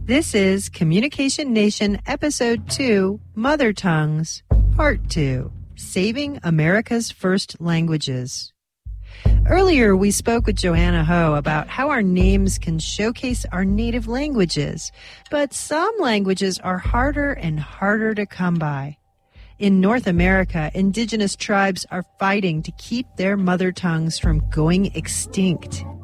This is Communication Nation Episode 2, Mother Tongues, Part 2, Saving America's First Languages. Earlier, we spoke with Joanna Ho about how our names can showcase our native languages, but some languages are harder and harder to come by. In North America, indigenous tribes are fighting to keep their mother tongues from going extinct.